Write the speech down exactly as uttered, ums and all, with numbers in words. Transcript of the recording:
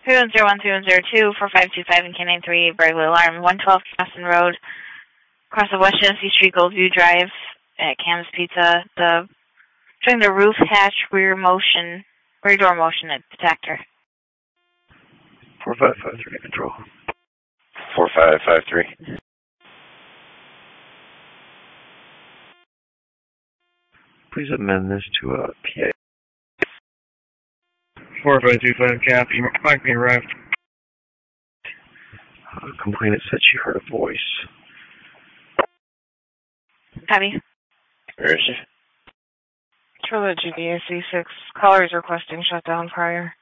three one zero one, three one zero two, four five two five, and K nine three eight, Bradley Alarm, one twelve Caston Road, across of West Genesee Street, Goldview Drive, at Cam's Pizza. The, showing the roof hatch rear motion, rear door motion at detector. four five five three, control. four five five three. Please amend this to a P A. four five two five, Cap, Mike being arrived. Uh, complainant said she heard a voice. Copy. Where is she? Charlotte G D A C six. Caller is requesting shutdown prior.